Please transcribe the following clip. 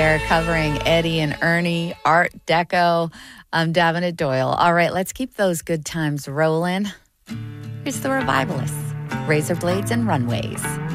They're covering Eddie and Ernie, Art Deco. I'm Davina Doyle. All right, let's keep those good times rolling. Here's the Revivalists, Razor Blades and Runways.